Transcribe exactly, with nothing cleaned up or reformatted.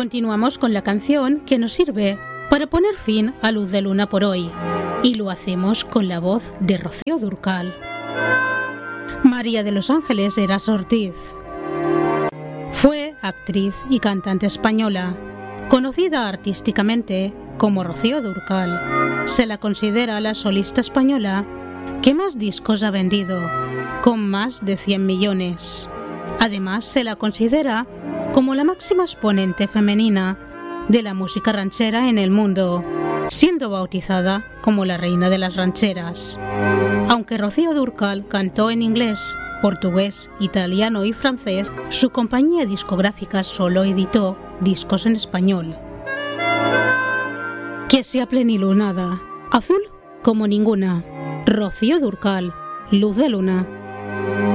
Continuamos con la canción que nos sirve para poner fin a Luz de Luna por hoy, y lo hacemos con la voz de Rocío Dúrcal. María de los Ángeles Heras Ortiz fue actriz y cantante española, conocida artísticamente como Rocío Dúrcal. Se la considera la solista española que más discos ha vendido, con más de cien millones. Además, se la considera como la máxima exponente femenina de la música ranchera en el mundo, siendo bautizada como la reina de las rancheras. Aunque Rocío Dúrcal cantó en inglés, portugués, italiano y francés, su compañía discográfica solo editó discos en español. Que sea plenilunada, azul como ninguna. Rocío Dúrcal, Luz de Luna.